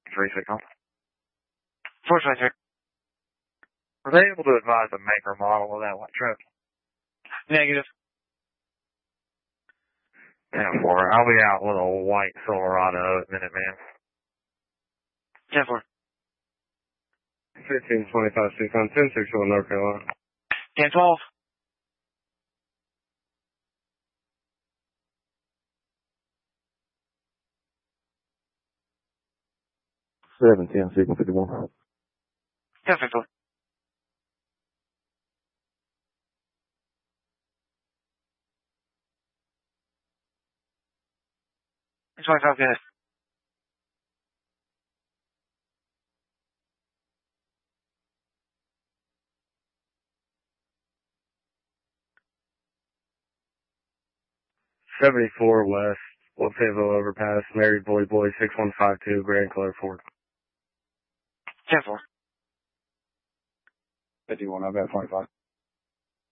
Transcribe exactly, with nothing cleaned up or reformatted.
three signal. four twenty-three. Were they able to advise the make or model of that white truck? Negative. ten four. I'll be out with a white Silverado at Minuteman. ten four. fifteen twenty-five six on ten six one North Carolina. ten twelve. seven ten six fifty-one. ten fifty. twenty-five good. seventy-four West, Lafayette Overpass, Mary Boy Boy six one five two, Grand Color Ford. ten four. fifty-one, I've got twenty-five.